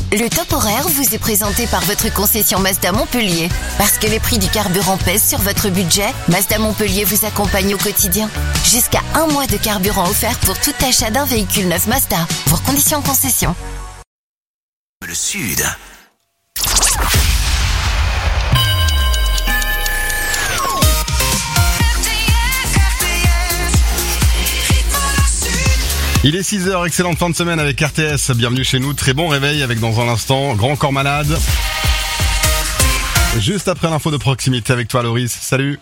Le top horaire vous est présenté par votre concession Mazda Montpellier. Parce que les prix du carburant pèsent sur votre budget, Mazda Montpellier vous accompagne au quotidien. Jusqu'à 1 mois de carburant offert pour tout achat d'un véhicule neuf Mazda. Pour conditions concession. Le Sud. Il est 6h, excellente fin de semaine avec RTS. Bienvenue chez nous, très bon réveil avec dans un instant Grand Corps Malade. Juste après l'info de proximité avec toi Loris, salut.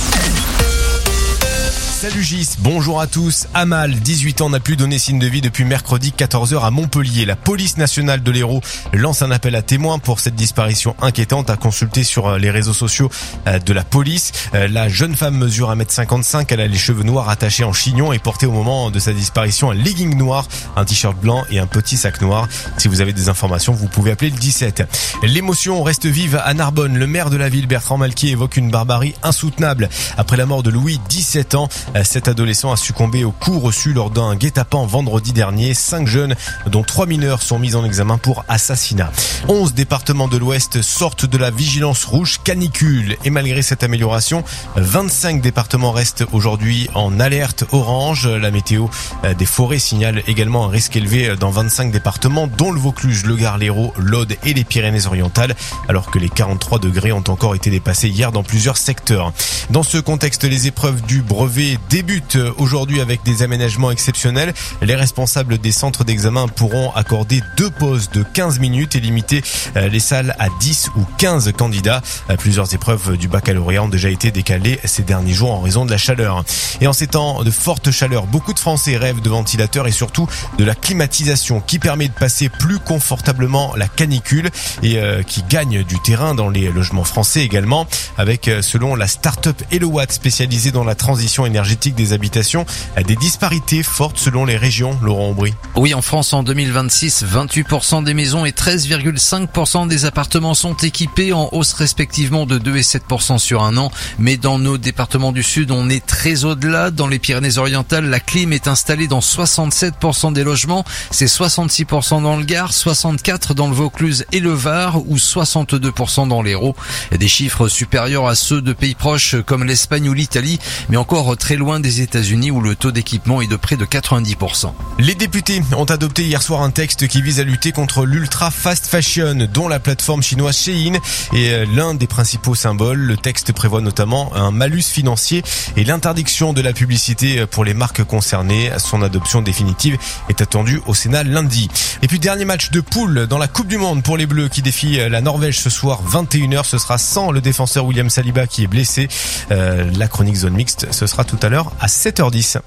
Salut Gis, bonjour à tous. Amal, 18 ans, n'a plus donné signe de vie depuis mercredi 14h à Montpellier. La police nationale de l'Hérault lance un appel à témoins pour cette disparition inquiétante à consulter sur les réseaux sociaux de la police. La jeune femme mesure 1m55, elle a les cheveux noirs attachés en chignon et portait au moment de sa disparition un legging noir, un t-shirt blanc et un petit sac noir. Si vous avez des informations, vous pouvez appeler le 17. L'émotion reste vive à Narbonne. Le maire de la ville, Bertrand Malquier, évoque une barbarie insoutenable. Après la mort de Louis, 17 ans, cet adolescent a succombé aux coups reçus lors d'un guet-apens vendredi dernier. 5 jeunes, dont 3 mineurs, sont mis en examen pour assassinat. 11 départements de l'Ouest sortent de la vigilance rouge canicule. Et malgré cette amélioration, 25 départements restent aujourd'hui en alerte orange. La météo des forêts signale également un risque élevé dans 25 départements, dont le Vaucluse, le Gard, l'Hérault, l'Aude et les Pyrénées-Orientales, alors que les 43 degrés ont encore été dépassés hier dans plusieurs secteurs. Dans ce contexte, les épreuves du brevet débutent aujourd'hui avec des aménagements exceptionnels. Les responsables des centres d'examen pourront accorder 2 pauses de 15 minutes et limiter les salles à 10 ou 15 candidats. Plusieurs épreuves du baccalauréat ont déjà été décalées ces derniers jours en raison de la chaleur. Et en ces temps de forte chaleur, beaucoup de Français rêvent de ventilateurs et surtout de la climatisation qui permet de passer plus confortablement la canicule et qui gagne du terrain dans les logements français également, avec, selon la start-up Elowatt spécialisée dans la transition énergétique des habitations, des disparités fortes selon les régions, Laurent Aubry. Oui, en France, en 2026, 28% des maisons et 13,5% des appartements sont équipés, en hausse respectivement de 2 et 7% sur un an. Mais dans nos départements du Sud, on est très au-delà. Dans les Pyrénées-Orientales, la clim est installée dans 67% des logements. C'est 66% dans le Gard, 64% dans le Vaucluse et le Var, ou 62% dans l'Hérault. Des chiffres supérieurs à ceux de pays proches comme l'Espagne ou l'Italie, mais encore très loin des États-Unis où le taux d'équipement est de près de 90%. Les députés ont adopté hier soir un texte qui vise à lutter contre l'ultra fast fashion, dont la plateforme chinoise Shein est l'un des principaux symboles. Le texte prévoit notamment un malus financier et l'interdiction de la publicité pour les marques concernées. Son adoption définitive est attendue au Sénat lundi. Et puis dernier match de poule dans la Coupe du Monde pour les Bleus qui défient la Norvège ce soir 21h. Ce sera sans le défenseur William Saliba qui est blessé. La chronique zone mixte, ce sera tout à l'heure à 7h10.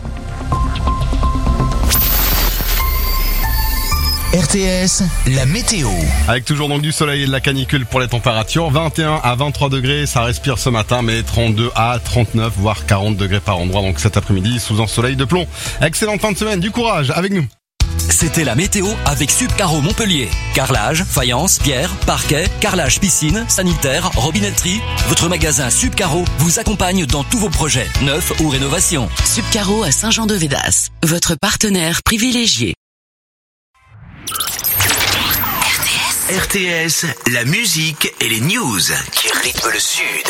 RTS, la météo. Avec toujours donc du soleil et de la canicule pour les températures. 21 à 23 degrés, ça respire ce matin, mais 32 à 39, voire 40 degrés par endroit. Donc cet après-midi, sous un soleil de plomb. Excellente fin de semaine, du courage avec nous. C'était la météo avec Subcaro Montpellier. Carrelage, faïence, pierre, parquet, carrelage piscine, sanitaire, robinetterie. Votre magasin Subcaro vous accompagne dans tous vos projets, neufs ou rénovations. Subcaro à Saint-Jean-de-Védas, votre partenaire privilégié. RTS, la musique et les news qui rythment le Sud.